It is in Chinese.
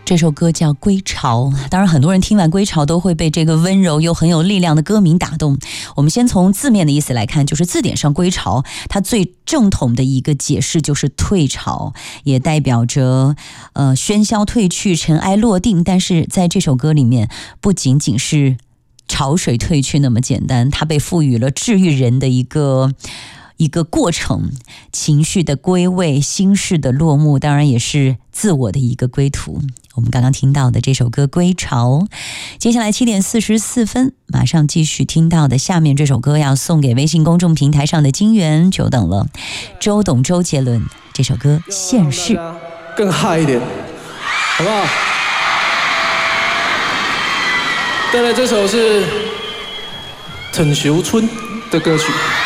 这首歌叫《归巢》，当然很多人听完《归巢》都会被这个温柔又很有力量的歌名打动。我们先从字面的意思来看，就是字典上归巢它最正统的一个解释就是退潮，也代表着喧嚣退去，尘埃落定。但是在这首歌里面，不仅仅是潮水退去那么简单，它被赋予了治愈人的一个过程，情绪的归位，心事的落幕，当然也是自我的一个归途。我们刚刚听到的这首歌《归巢》，接下来7点44分，马上继续听到的下面这首歌要送给微信公众平台上的金源，久等了，周董周杰伦这首歌《现世》， 更嗨一点，好不好？带来这首是陈秀春的歌曲。